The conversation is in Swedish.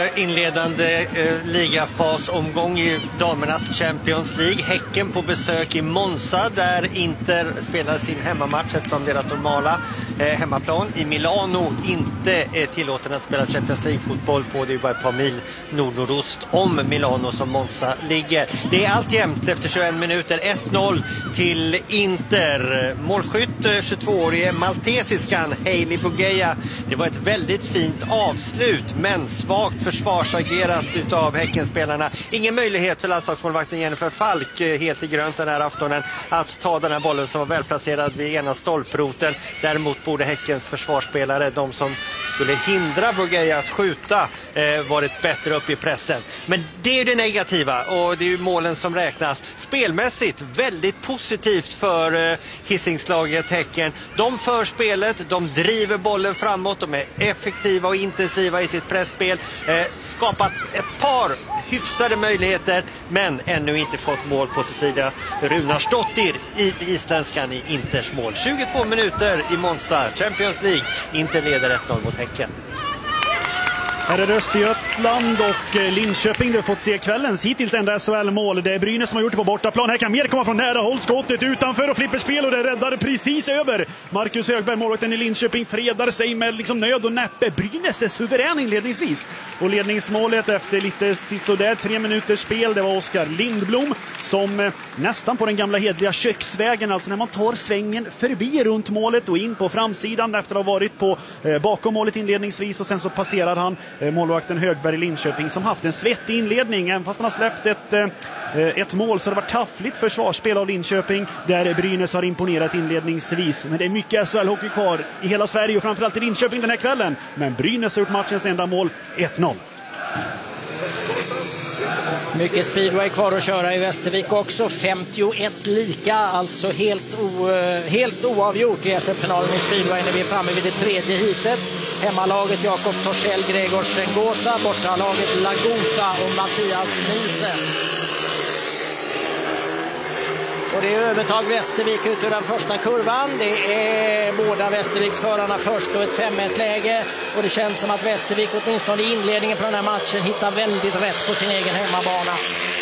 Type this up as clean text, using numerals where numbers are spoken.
inledande ligafasomgång i damernas Champions League. Häcken på besök i Monza där Inter spelar sin hemmamatch eftersom deras normala hemmaplan i Milano inte är tillåten att spela Champions League-fotboll på. Det är bara ett par mil nordost om Milano som Monza ligger. Det är allt jämnt efter 21 minuter. 1-0 till Inter. Målskytt 22-årige maltesiskan Hailey Bugeja. Det var ett väldigt fint avslut men svagt försvarsagerat utav Häckenspelarna. Ingen möjlighet för landslagsmålvakten Jennifer Falk, helt i grönt den här aftonen, att ta den här bollen som var välplacerad vid ena stolproten. Däremot borde Häckens försvarsspelare, de som skulle hindra Bugeja att skjuta, varit bättre upp i pressen. Men det är det negativa och det är ju målen som räknas. Spelmässigt väldigt positivt för Hisingslaget Häcken. De för spelet, de driver bollen framåt, de är effektiva och intensiva i sitt pressspel. Skapat ett par hyfsade möjligheter men ännu inte fått mål på sin sida. Runarsdottir i isländskan i Inters mål. 22 minuter i Monza, Champions League. Inter leder 1-0 mot Häcken. Här är Östergötland och Linköping. Du har fått se kvällens hittills enda SHL-mål. Det är Brynäs som har gjort det på bortaplan. Här kan mer komma från nära håll. Skottet utanför och flipperspel och det räddar precis över. Marcus Högberg, målvakten i Linköping, fredar sig med nöd och näppe. Brynäs är suverän inledningsvis. Och ledningsmålet efter lite sisådär 3 minuters spel, det var Oskar Lindblom som nästan på den gamla hedliga köksvägen, alltså när man tar svängen förbi runt målet och in på framsidan efter att ha varit på bakom målet inledningsvis, och sen så passerar han målvakten Högberg i Linköping som haft en svettig inledning. Även fast han har släppt ett mål så det var taffligt försvarsspel av Linköping där Brynäs har imponerat inledningsvis. Men det är mycket SHL-hockey kvar i hela Sverige och framförallt i Linköping den här kvällen. Men Brynäs har gjort matchens enda mål, 1-0. Mycket speedway kvar att köra i Västervik också. 51 lika, alltså helt oavgjort i SM-finalen i speedway när vi är framme vid det tredje hitet. Hemmalaget Jakob Torssell, Gregor Sengota, bortalaget Lagota och Mattias Nielsen. Och det är övertag Västervik ut ur den första kurvan. Det är båda Västerviksförarna först och ett 5-1-läge. Och det känns som att Västervik åtminstone i inledningen på den här matchen hittar väldigt rätt på sin egen hemmabana.